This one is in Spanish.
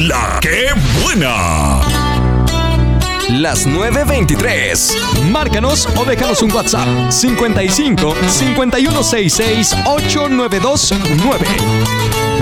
La que buena. Las 9:23. Márcanos o déjanos un WhatsApp 55 5166 8929.